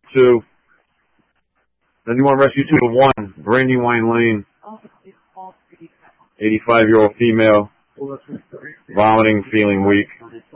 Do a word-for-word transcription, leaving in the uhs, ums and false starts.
two. Then you want rescue two to one, Brandywine Lane, eighty-five-year-old female, vomiting, feeling weak.